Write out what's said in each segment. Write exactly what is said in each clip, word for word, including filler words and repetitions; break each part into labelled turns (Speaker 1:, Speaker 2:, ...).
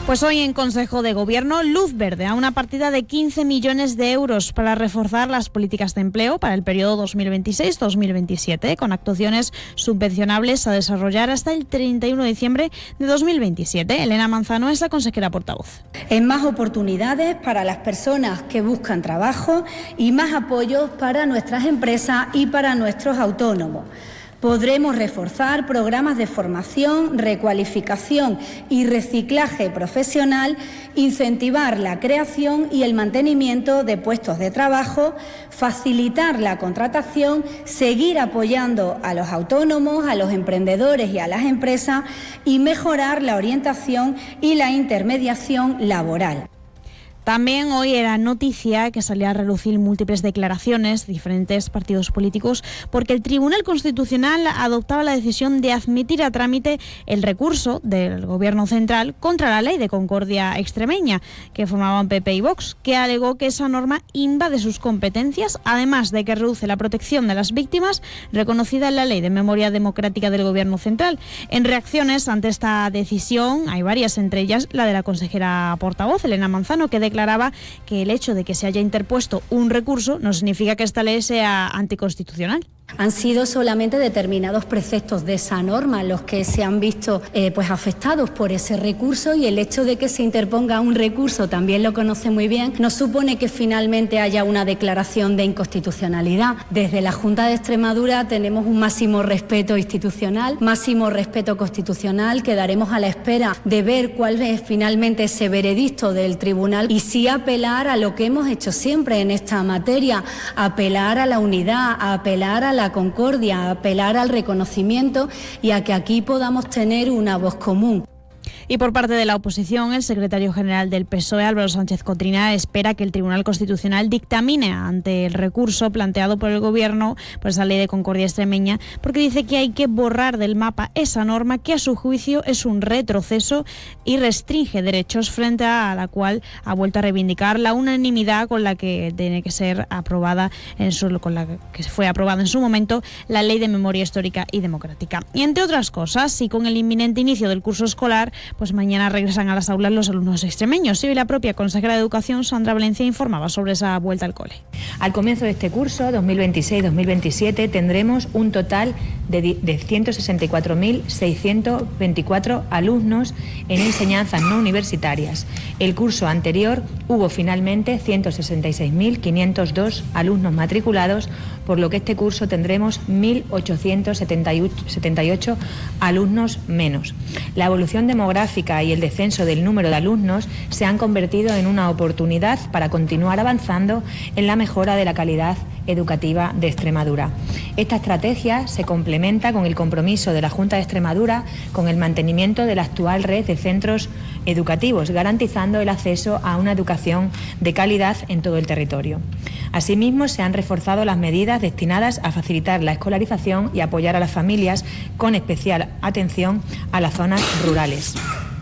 Speaker 1: Pues hoy en Consejo de Gobierno, luz verde a una partida de quince millones de euros para reforzar las políticas de empleo para el periodo dos mil veintiséis dos mil veintisiete, con actuaciones subvencionables a desarrollar hasta el treinta y uno de diciembre de dos mil veintisiete. Elena Manzano es la consejera portavoz.
Speaker 2: En más oportunidades para las personas que buscan trabajo y más apoyos para nuestras empresas y para nuestros autónomos. Podremos reforzar programas de formación, recualificación y reciclaje profesional, incentivar la creación y el mantenimiento de puestos de trabajo, facilitar la contratación, seguir apoyando a los autónomos, a los emprendedores y a las empresas y mejorar la orientación y la intermediación laboral.
Speaker 1: También hoy era noticia que salía a relucir múltiples declaraciones de diferentes partidos políticos porque el Tribunal Constitucional adoptaba la decisión de admitir a trámite el recurso del Gobierno central contra la Ley de Concordia extremeña, que formaban P P y Vox, que alegó que esa norma invade sus competencias, además de que reduce la protección de las víctimas reconocida en la Ley de Memoria Democrática del Gobierno central. En reacciones ante esta decisión hay varias, entre ellas la de la consejera portavoz, Elena Manzano, que declaraba que el hecho de que se haya interpuesto un recurso no significa que esta ley sea anticonstitucional.
Speaker 2: Han sido solamente determinados preceptos de esa norma los que se han visto eh, pues afectados por ese recurso, y el hecho de que se interponga un recurso, también lo conoce muy bien, no supone que finalmente haya una declaración de inconstitucionalidad. Desde la Junta de Extremadura tenemos un máximo respeto institucional, máximo respeto constitucional. Quedaremos a la espera de ver cuál es finalmente ese veredicto del tribunal y sí apelar a lo que hemos hecho siempre en esta materia, apelar a la unidad, a apelar a la la concordia, a apelar al reconocimiento y a que aquí podamos tener una voz común.
Speaker 1: Y por parte de la oposición, el secretario general del P S O E, Álvaro Sánchez Cotrina, espera que el Tribunal Constitucional dictamine ante el recurso planteado por el Gobierno por esa Ley de Concordia extremeña, porque dice que hay que borrar del mapa esa norma que a su juicio es un retroceso y restringe derechos, frente a la cual ha vuelto a reivindicar la unanimidad con la que tiene que ser aprobada, en su, con la que fue aprobada en su momento la Ley de Memoria Histórica y Democrática. Y entre otras cosas, y con el inminente inicio del curso escolar, pues mañana regresan a las aulas los alumnos extremeños. Y hoy la propia consejera de Educación, Sandra Valencia, informaba sobre esa vuelta al cole.
Speaker 3: Al comienzo de este curso, dos mil veintiséis dos mil veintisiete, tendremos un total de, de ciento sesenta y cuatro mil seiscientos veinticuatro alumnos en enseñanzas no universitarias. El curso anterior hubo finalmente ciento sesenta y seis mil quinientos dos alumnos matriculados, por lo que este curso tendremos mil ochocientos setenta y ocho alumnos menos. La evolución demográfica y el descenso del número de alumnos se han convertido en una oportunidad para continuar avanzando en la mejora de la calidad educativa de Extremadura. Esta estrategia se complementa con el compromiso de la Junta de Extremadura con el mantenimiento de la actual red de centros educativos, garantizando el acceso a una educación de calidad en todo el territorio. Asimismo, se han reforzado las medidas destinadas a facilitar la escolarización y apoyar a las familias, con especial atención a las zonas rurales.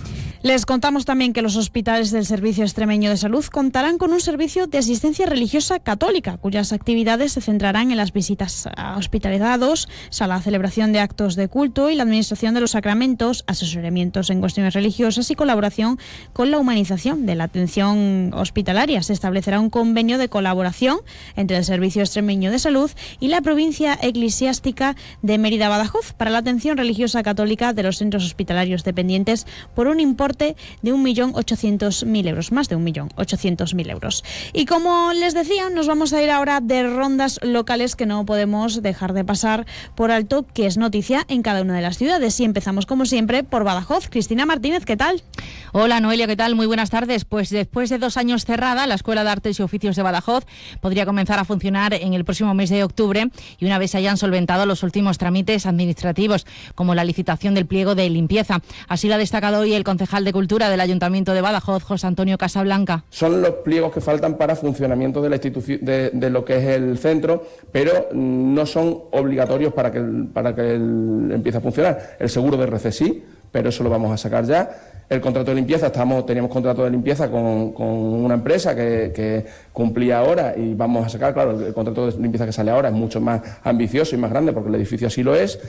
Speaker 1: Les contamos también que los hospitales del Servicio Extremeño de Salud contarán con un servicio de asistencia religiosa católica, cuyas actividades se centrarán en las visitas a hospitalizados, la celebración de actos de culto y la administración de los sacramentos, asesoramientos en cuestiones religiosas y colaboración con la humanización de la atención hospitalaria. Se establecerá un convenio de colaboración entre el Servicio Extremeño de Salud y la provincia eclesiástica de Mérida-Badajoz para la atención religiosa católica de los centros hospitalarios dependientes por un importe de un millón ochocientos mil euros, más de un millón ochocientos mil euros. Y como les decía, nos vamos a ir ahora de rondas locales que no podemos dejar de pasar por alto, que es noticia en cada una de las ciudades. Y empezamos, como siempre, por Badajoz. Cristina Martínez, ¿qué tal?
Speaker 4: Hola, Noelia, ¿qué tal? Muy buenas tardes. Pues después de dos años cerrada, la Escuela de Artes y Oficios de Badajoz podría comenzar a funcionar en el próximo mes de octubre, y una vez se hayan solventado los últimos trámites administrativos, como la licitación del pliego de limpieza. Así lo ha destacado hoy el concejal de Cultura del Ayuntamiento de Badajoz, José Antonio Casablanca.
Speaker 5: Son los pliegos que faltan para funcionamiento de la institución, de, de lo que es el centro, pero no son obligatorios para que, el, para que el, empiece a funcionar. El seguro de R C sí, pero eso lo vamos a sacar ya. El contrato de limpieza, estamos, teníamos contrato de limpieza con, con una empresa que, que cumplía ahora, y vamos a sacar, claro, el contrato de limpieza que sale ahora es mucho más ambicioso y más grande porque el edificio así lo es.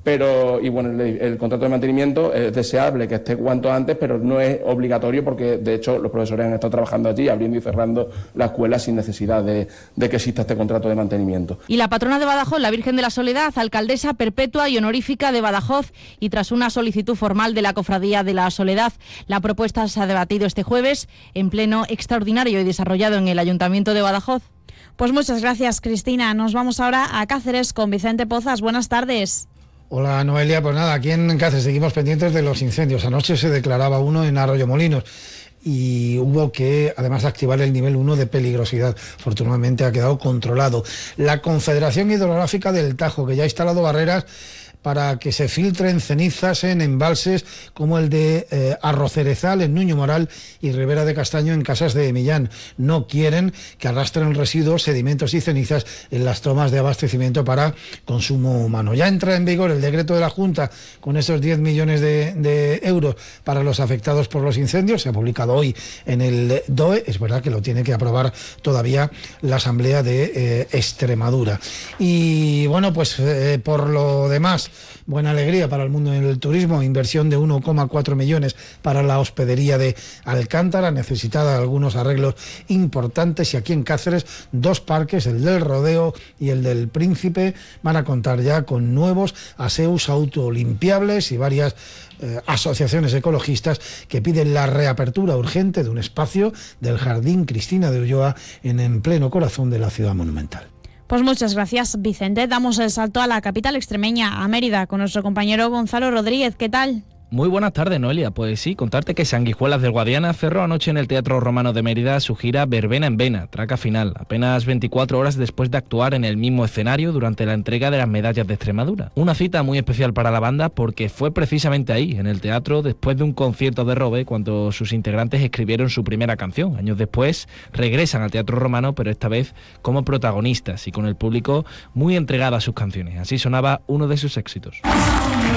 Speaker 5: pero y bueno, el, el contrato de mantenimiento es deseable que esté cuanto antes, pero no es obligatorio porque de hecho los profesores han estado trabajando allí, abriendo y cerrando la escuela sin necesidad de, de que exista este contrato de mantenimiento.
Speaker 4: Y la patrona de Badajoz, la Virgen de la Soledad, alcaldesa perpetua y honorífica de Badajoz, y tras una solicitud formal de la Cofradía de la Soledad, la propuesta se ha debatido este jueves en pleno extraordinario y desarrollado en el Ayuntamiento de Badajoz.
Speaker 1: Pues muchas gracias, Cristina. Nos vamos ahora a Cáceres con Vicente Pozas. Buenas tardes.
Speaker 6: Hola, Noelia. Pues nada, aquí en Cáceres seguimos pendientes de los incendios. Anoche se declaraba uno en Arroyomolinos y hubo que además activar el nivel uno de peligrosidad. Afortunadamente ha quedado controlado. La Confederación Hidrográfica del Tajo, que ya ha instalado barreras para que se filtren cenizas en embalses como el de eh, Arrocerezal, en Nuño Moral, y Ribera de Castaño, en Casas de Millán. No quieren que arrastren residuos, sedimentos y cenizas en las tomas de abastecimiento para consumo humano. Ya entra en vigor el decreto de la Junta con esos diez millones de, de euros para los afectados por los incendios. Se ha publicado hoy en el D O E. Es verdad que lo tiene que aprobar todavía la Asamblea de eh, Extremadura. Y bueno, pues eh, por lo demás, buena alegría para el mundo del turismo, inversión de uno coma cuatro millones para la hospedería de Alcántara, necesitada de algunos arreglos importantes, y aquí en Cáceres dos parques, el del Rodeo y el del Príncipe, van a contar ya con nuevos aseos autolimpiables y varias eh, asociaciones ecologistas que piden la reapertura urgente de un espacio del Jardín Cristina de Ulloa en, en pleno corazón de la ciudad monumental.
Speaker 1: Pues muchas gracias, Vicente. Damos el salto a la capital extremeña, a Mérida, con nuestro compañero Gonzalo Rodríguez. ¿Qué tal?
Speaker 7: Muy buenas tardes, Noelia. Pues sí, contarte que Sanguijuelas del Guadiana cerró anoche en el Teatro Romano de Mérida su gira Verbena en Vena, traca final, apenas veinticuatro horas después de actuar en el mismo escenario durante la entrega de las medallas de Extremadura. Una cita muy especial para la banda porque fue precisamente ahí, en el teatro, después de un concierto de Robe, cuando sus integrantes escribieron su primera canción. Años después regresan al Teatro Romano, pero esta vez como protagonistas y con el público muy entregado a sus canciones. Así sonaba uno de sus éxitos.